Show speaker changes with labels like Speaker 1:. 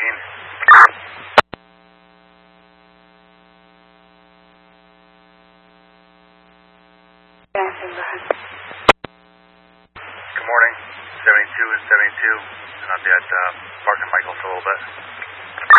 Speaker 1: Good morning. 72 and 72. And I'll be at Park and Michael for a little bit.